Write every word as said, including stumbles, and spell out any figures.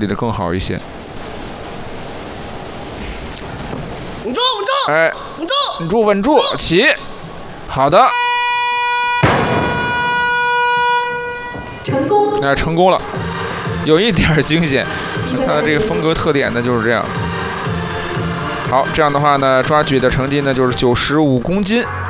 理的更好一些。 稳住，稳住！ 哎， 稳住， 稳住，稳住，起。好的。 成功。 哎，成功了，有一点惊险。它的这个风格特点呢就是这样。好，这样的话呢，抓举的成绩呢就是九十五公斤。